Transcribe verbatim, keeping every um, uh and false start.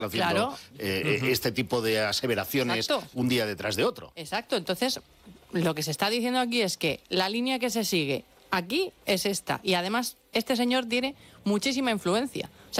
haciendo Claro. eh, uh-huh. este tipo de aseveraciones Exacto. un día detrás de otro. Exacto, entonces lo que se está diciendo aquí es que la línea que se sigue aquí es esta, y además este señor tiene muchísima influencia. O sea,